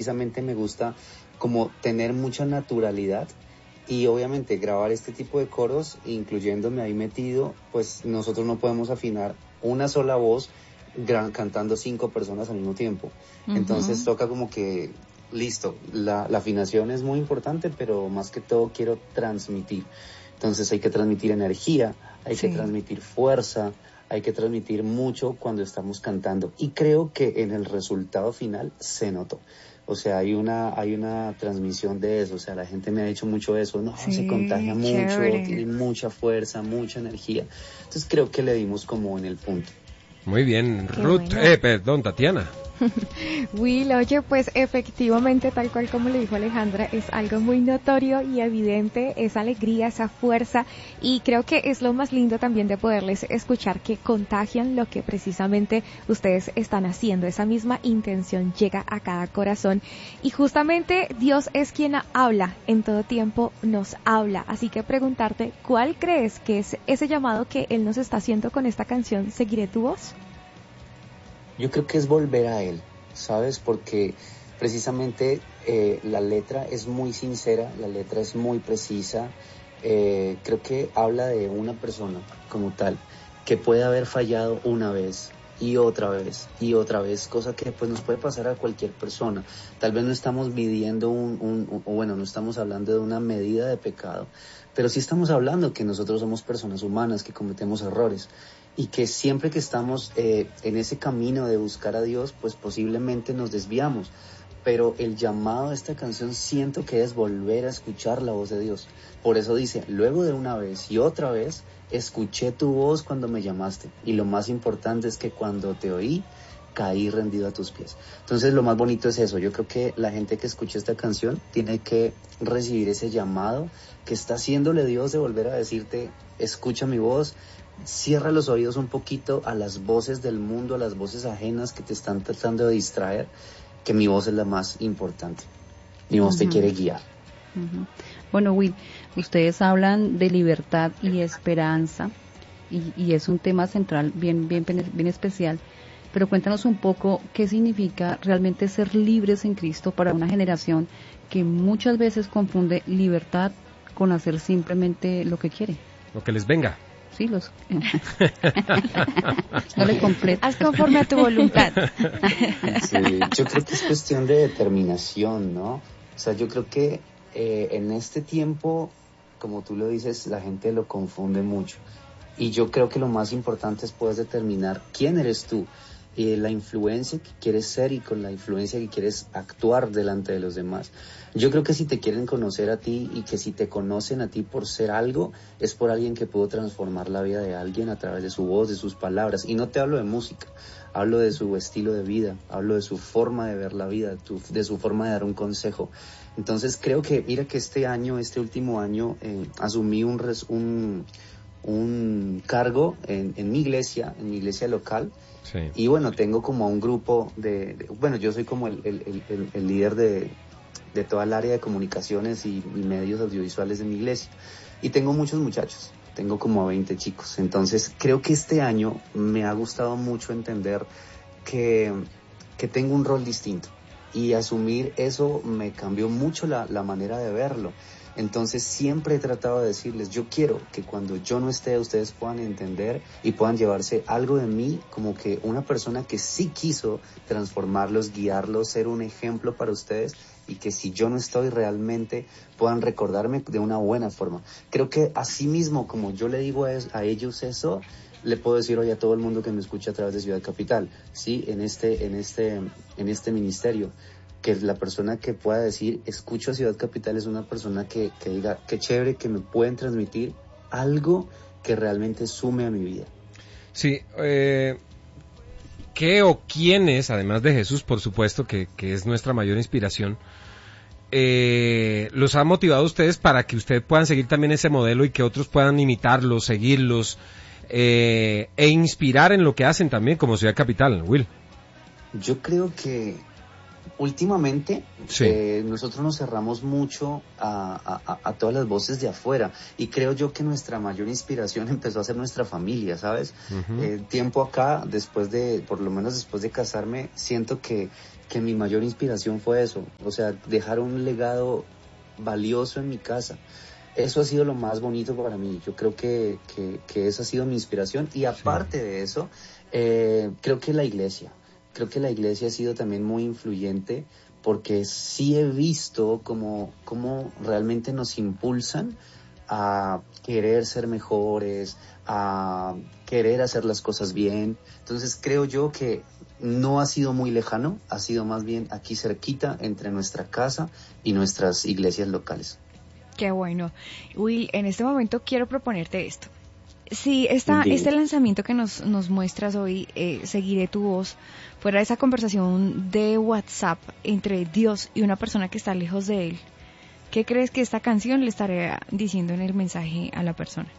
precisamente me gusta como tener mucha naturalidad. Y obviamente grabar este tipo de coros, incluyéndome ahí metido, pues nosotros no podemos afinar una sola voz cantando 5 personas al mismo tiempo. Entonces toca como que, listo, la afinación es muy importante, pero más que todo quiero transmitir. Entonces hay que transmitir energía, hay que transmitir fuerza, hay que transmitir mucho cuando estamos cantando. Y creo que en el resultado final se notó. O sea, hay una transmisión de eso, o sea, la gente me ha dicho mucho eso, no, se contagia mucho, chévere. tiene mucha fuerza, mucha energía. Entonces creo que le dimos como en el punto. Muy bien, Qué Ruth, bueno. perdón, Tatiana. Will, oye, pues efectivamente, tal cual como le dijo Alejandra, es algo muy notorio y evidente, esa alegría, esa fuerza, y creo que es lo más lindo también de poderles escuchar que contagian lo que precisamente ustedes están haciendo, esa misma intención llega a cada corazón, y justamente Dios es quien habla, en todo tiempo nos habla, así que preguntarte, ¿cuál crees que es ese llamado que Él nos está haciendo con esta canción, Seguiré tu voz? Yo creo que es volver a él, ¿sabes? Porque precisamente la letra es muy sincera, la letra es muy precisa. Creo que habla de una persona como tal, que puede haber fallado una vez y otra vez y otra vez, cosa que pues nos puede pasar a cualquier persona. Tal vez no estamos midiendo no estamos hablando de una medida de pecado, pero sí estamos hablando que nosotros somos personas humanas, que cometemos errores. Y que siempre que estamos en ese camino de buscar a Dios, pues posiblemente nos desviamos. Pero el llamado de esta canción siento que es volver a escuchar la voz de Dios. Por eso dice, luego de una vez y otra vez, escuché tu voz cuando me llamaste. Y lo más importante es que cuando te oí, caí rendido a tus pies. Entonces lo más bonito es eso. Yo creo que la gente que escucha esta canción tiene que recibir ese llamado que está haciéndole Dios de volver a decirte, escucha mi voz. Cierra los oídos un poquito a las voces del mundo, a las voces ajenas que te están tratando de distraer, que mi voz es la más importante. Mi voz te quiere guiar. Bueno, Will, ustedes hablan de libertad y esperanza y es un tema central bien especial, pero cuéntanos un poco qué significa realmente ser libres en Cristo para una generación que muchas veces confunde libertad con hacer simplemente lo que quiere. Lo que les venga. Sí, no le completo. Haz conforme a tu voluntad. Sí, yo creo que es cuestión de determinación, ¿no? O sea, yo creo que en este tiempo, como tú lo dices, la gente lo confunde mucho. Y yo creo que lo más importante es poder determinar quién eres tú, la influencia que quieres ser y con la influencia que quieres actuar delante de los demás. Yo creo que si te quieren conocer a ti y que si te conocen a ti por ser algo, es por alguien que pudo transformar la vida de alguien a través de su voz, de sus palabras. Y no te hablo de música, hablo de su estilo de vida, hablo de su forma de ver la vida, de su forma de dar un consejo. Entonces creo que, mira que este último año, asumí un cargo en mi iglesia local. Sí. Y bueno, tengo como un grupo yo soy como el líder de toda el área de comunicaciones y medios audiovisuales de mi iglesia. Y tengo muchos muchachos, tengo como 20 chicos. Entonces creo que este año me ha gustado mucho entender que tengo un rol distinto. Y asumir eso me cambió mucho la manera de verlo. Entonces siempre he tratado de decirles, yo quiero que cuando yo no esté, ustedes puedan entender y puedan llevarse algo de mí como que una persona que sí quiso transformarlos, guiarlos, ser un ejemplo para ustedes y que si yo no estoy realmente puedan recordarme de una buena forma. Creo que así mismo como yo le digo a ellos eso, le puedo decir hoy a todo el mundo que me escucha a través de Ciudad Capital, sí, en este ministerio, que la persona que pueda decir escucho a Ciudad Capital es una persona que diga qué chévere que me pueden transmitir algo que realmente sume a mi vida. Sí, ¿qué o quiénes, además de Jesús, por supuesto, que es nuestra mayor inspiración, los ha motivado a ustedes para que ustedes puedan seguir también ese modelo y que otros puedan imitarlos, seguirlos e inspirar en lo que hacen también como Ciudad Capital, Will? Yo creo que últimamente Sí. nosotros nos cerramos mucho a todas las voces de afuera y creo yo que nuestra mayor inspiración empezó a ser nuestra familia, ¿sabes? Ujú. Tiempo acá, por lo menos después de casarme, siento que mi mayor inspiración fue eso, o sea, dejar un legado valioso en mi casa. Eso ha sido lo más bonito para mí. Yo creo que esa ha sido mi inspiración. Y Sí. aparte de eso, creo que la iglesia. Creo que la iglesia ha sido también muy influyente porque sí he visto cómo realmente nos impulsan a querer ser mejores, a querer hacer las cosas bien. Entonces creo yo que no ha sido muy lejano, ha sido más bien aquí cerquita entre nuestra casa y nuestras iglesias locales. Qué bueno. Will, en este momento quiero proponerte esto. Si Dime. este lanzamiento que nos muestras hoy, Seguiré tu voz, fuera esa conversación de WhatsApp entre Dios y una persona que está lejos de él, ¿qué crees que esta canción le estaría diciendo en el mensaje a la persona?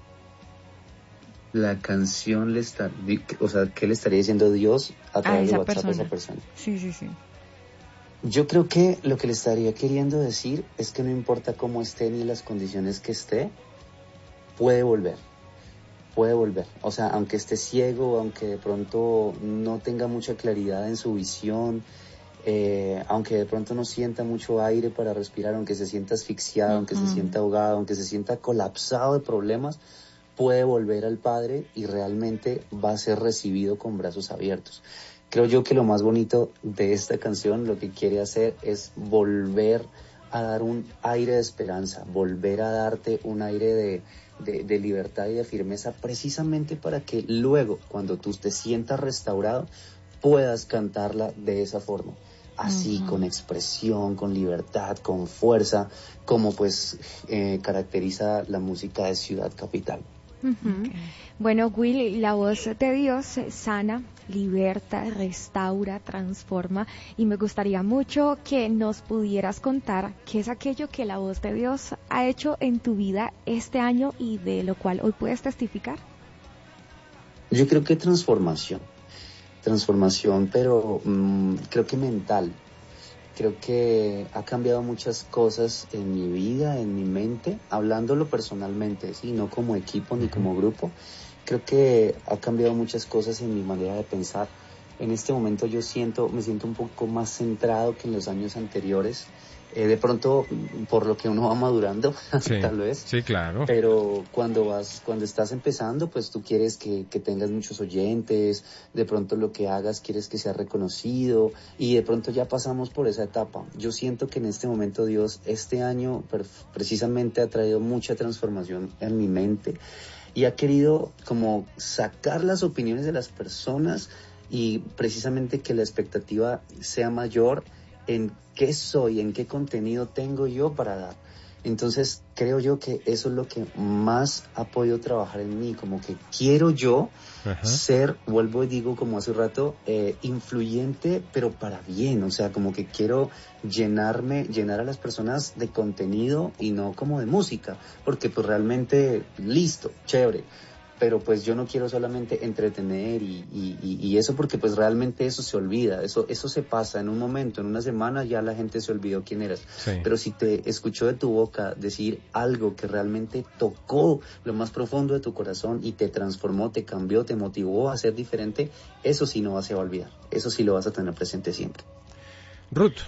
La canción o sea, ¿qué le estaría diciendo Dios a A través de esa WhatsApp a esa persona. persona? Sí, sí, sí. Yo creo que lo que le estaría queriendo decir es que no importa cómo esté ni las condiciones que esté, puede volver, puede volver. O sea, aunque esté ciego, aunque de pronto no tenga mucha claridad en su visión, aunque de pronto no sienta mucho aire para respirar, aunque se sienta asfixiado, aunque se Ujú. sienta ahogado, aunque se sienta colapsado de problemas, puede volver al Padre y realmente va a ser recibido con brazos abiertos. Creo yo que lo más bonito de esta canción, lo que quiere hacer es volver a dar un aire de esperanza, volver a darte un aire de libertad y de firmeza, precisamente para que luego, cuando tú te sientas restaurado, puedas cantarla de esa forma, así, con Ujú. expresión, con libertad, con fuerza, como pues caracteriza la música de Ciudad Capital. Ujú. Bueno, Will, la voz de Dios sana, liberta, restaura, transforma y me gustaría mucho que nos pudieras contar qué es aquello que la voz de Dios ha hecho en tu vida este año y de lo cual hoy puedes testificar. Yo creo que transformación, pero creo que mental. Creo que ha cambiado muchas cosas en mi vida, en mi mente, hablándolo personalmente, ¿sí? No como equipo ni Ujú. como grupo. Creo que ha cambiado muchas cosas en mi manera de pensar. En este momento me siento un poco más centrado que en los años anteriores. De pronto, por lo que uno va madurando, Sí, tal vez. sí, claro. Pero cuando estás empezando, pues tú quieres que tengas muchos oyentes, de pronto lo que hagas quieres que sea reconocido y de pronto ya pasamos por esa etapa. Yo siento que en este momento Dios, este año precisamente ha traído mucha transformación en mi mente y ha querido como sacar las opiniones de las personas y precisamente que la expectativa sea mayor en qué soy, en qué contenido tengo yo para dar. Entonces creo yo que eso es lo que más ha podido trabajar en mí, como que quiero yo Ajá. ser, vuelvo y digo como hace un rato, influyente pero para bien, o sea, como que quiero llenar a las personas de contenido y no como de música, porque pues realmente listo, chévere, pero pues yo no quiero solamente entretener y eso porque pues realmente eso se olvida, eso se pasa en un momento, en una semana ya la gente se olvidó quién eras, Sí. pero si te escuchó de tu boca decir algo que realmente tocó lo más profundo de tu corazón y te transformó, te cambió, te motivó a ser diferente, eso sí no vas a olvidar, eso sí lo vas a tener presente siempre. Ruth.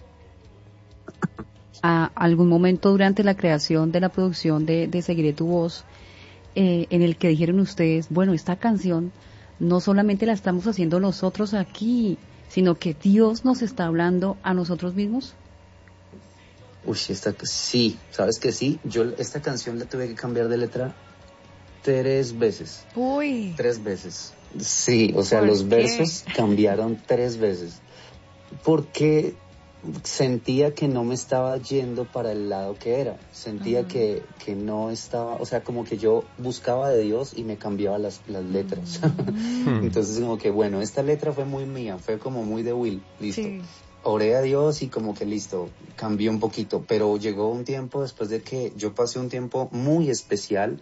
¿A algún momento durante la creación de la producción de Seguiré tu voz, en el que dijeron ustedes, bueno, esta canción no solamente la estamos haciendo nosotros aquí, sino que Dios nos está hablando a nosotros mismos? Uy, sí, sabes que sí, yo esta canción la tuve que cambiar de letra 3 veces. Uy, 3 veces. Sí, o sea, ¿por los qué? versos cambiaron 3 veces. Porque sentía que no me estaba yendo para el lado que era. Sentía Ujú. que no estaba, o sea, como que yo buscaba de Dios y me cambiaba las letras. Mm, Entonces, como que bueno, esta letra fue muy mía, fue como muy de Will, listo. sí. Oré a Dios y como que listo, cambió un poquito, pero llegó un tiempo después de que yo pasé un tiempo muy especial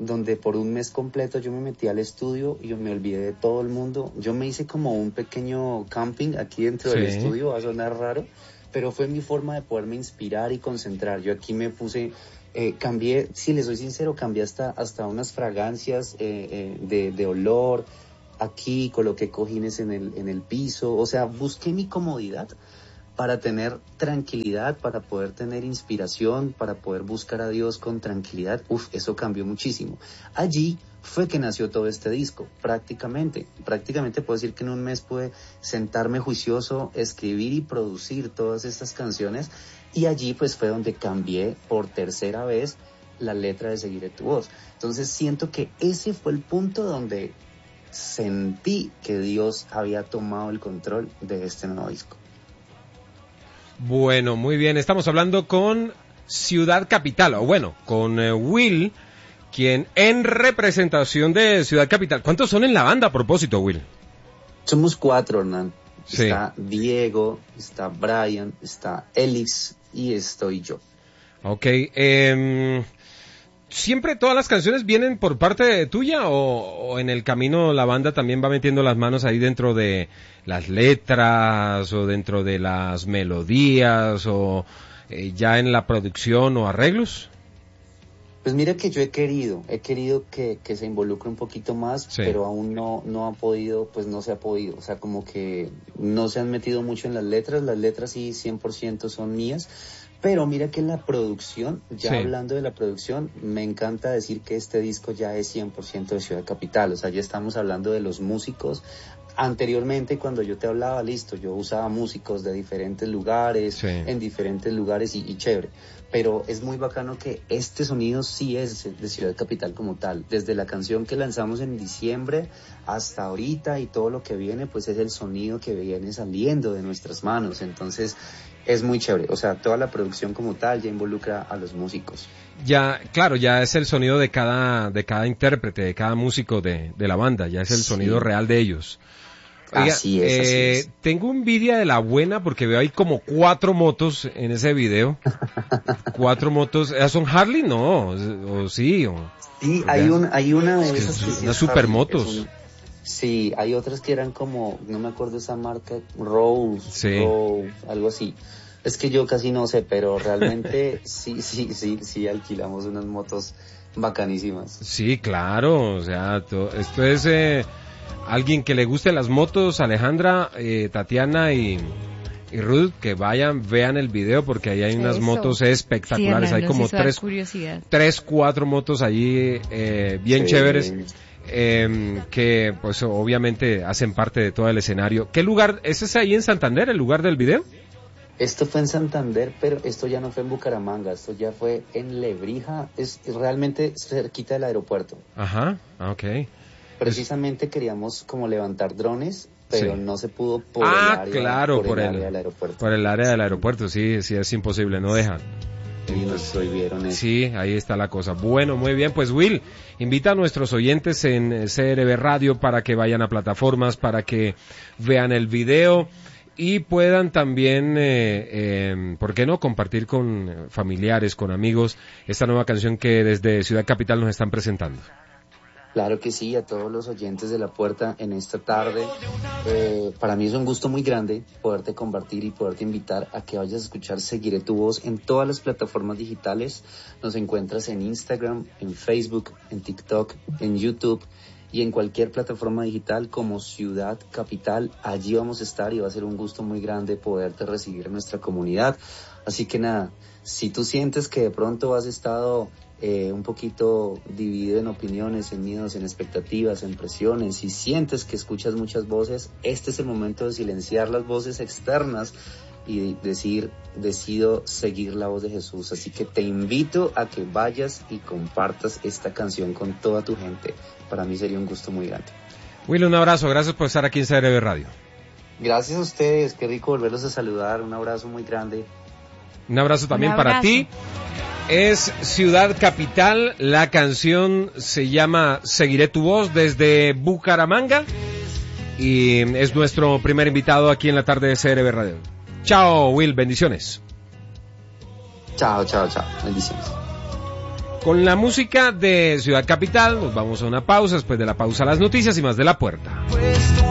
donde por un mes completo yo me metí al estudio y yo me olvidé de todo el mundo. Yo me hice como un pequeño camping aquí dentro del estudio, va a sonar raro, pero fue mi forma de poderme inspirar y concentrar. Yo aquí me puse, cambié, si les soy sincero, cambié hasta unas fragancias de olor. Aquí coloqué cojines en el piso, o sea, busqué mi comodidad para tener tranquilidad, para poder tener inspiración, para poder buscar a Dios con tranquilidad. Eso cambió muchísimo. Allí fue que nació todo este disco, prácticamente puedo decir que en un mes pude sentarme juicioso, escribir y producir todas estas canciones, y allí pues fue donde cambié por tercera vez la letra de Seguiré tu voz. Entonces siento que ese fue el punto donde sentí que Dios había tomado el control de este nuevo disco. Bueno, muy bien, estamos hablando con Ciudad Capital, o bueno, con Will, quien en representación de Ciudad Capital. ¿Cuántos son en la banda a propósito, Will? Somos 4, Hernán. Sí. Está Diego, está Brian, está Elix y estoy yo. Ok, ¿siempre todas las canciones vienen por parte tuya o en el camino la banda también va metiendo las manos ahí dentro de las letras o dentro de las melodías o ya en la producción o arreglos? Pues mira que yo he querido que se involucre un poquito más, sí, pero aún no ha podido, pues no se ha podido, o sea, como que no se han metido mucho en las letras sí 100% son mías. Pero mira que en la producción, ya sí, hablando de la producción, me encanta decir que este disco ya es 100% de Ciudad Capital, o sea, ya estamos hablando de los músicos. Anteriormente, cuando yo te hablaba, listo, yo usaba músicos de diferentes lugares, sí, en diferentes lugares y chévere. Pero es muy bacano que este sonido sí es de Ciudad Capital como tal. Desde la canción que lanzamos en diciembre hasta ahorita y todo lo que viene, pues es el sonido que viene saliendo de nuestras manos. Entonces es muy chévere. O sea, toda la producción como tal ya involucra a los músicos. Ya, claro, ya es el sonido de cada intérprete, de cada músico de la banda. Ya es el sonido real de ellos. Oiga, así es. Tengo envidia de la buena porque veo ahí como 4 motos en ese video. 4 motos. ¿Son Harley? No. ¿O sí? Sí, hay una de esas. Unas supermotos. Sí, hay otras que eran como, no me acuerdo esa marca, Rose, sí, Rose, algo así. Es que yo casi no sé, pero realmente sí alquilamos unas motos bacanísimas. Sí, claro. O sea, esto es... alguien que le guste las motos, Alejandra, Tatiana y Ruth, que vayan, vean el video porque ahí hay unas motos espectaculares, sí, hay como 4 motos allí bien chéveres, que pues obviamente hacen parte de todo el escenario. ¿Qué lugar? ¿Ese es ahí en Santander, el lugar del video? Esto fue en Santander, pero esto ya no fue en Bucaramanga, esto ya fue en Lebrija, es realmente cerquita del aeropuerto. Ajá, ok. Precisamente queríamos como levantar drones, pero sí, no se pudo por el área del aeropuerto. Por el área del aeropuerto, sí, es imposible, no dejan. Y nos prohibieron eso. Sí, ahí está la cosa. Bueno, muy bien, pues Will, invita a nuestros oyentes en CRB Radio para que vayan a plataformas, para que vean el video y puedan también, ¿por qué no?, compartir con familiares, con amigos, esta nueva canción que desde Ciudad Capital nos están presentando. Claro que sí, a todos los oyentes de La Puerta en esta tarde. Para mí es un gusto muy grande poderte compartir y poderte invitar a que vayas a escuchar Seguiré tu voz en todas las plataformas digitales. Nos encuentras en Instagram, en Facebook, en TikTok, en YouTube y en cualquier plataforma digital como Ciudad Capital. Allí vamos a estar y va a ser un gusto muy grande poderte recibir en nuestra comunidad. Así que nada, si tú sientes que de pronto has estado un poquito dividido en opiniones, en miedos, en expectativas, en presiones, si sientes que escuchas muchas voces, este es el momento de silenciar las voces externas y decir, decido seguir la voz de Jesús. Así que te invito a que vayas y compartas esta canción con toda tu gente. Para mí sería un gusto muy grande. Will, un abrazo, gracias por estar aquí en CRB Radio. Gracias a ustedes, qué rico volverlos a saludar, un abrazo muy grande. Un abrazo también para ti. Es Ciudad Capital, la canción se llama Seguiré tu voz desde Bucaramanga y es nuestro primer invitado aquí en la tarde de CRB Radio. Chao, Will, bendiciones. Chao, bendiciones. Con la música de Ciudad Capital nos vamos a una pausa, después de la pausa las noticias y más de La Puerta.